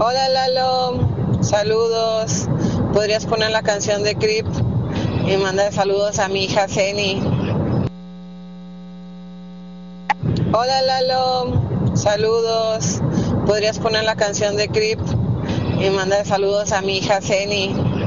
Hola Lalo, saludos. ¿Podrías poner la canción de Creep y mandar saludos a mi hija Ceni? Hola Lalo, saludos. ¿Podrías poner la canción de Creep y mandar saludos a mi hija Ceni?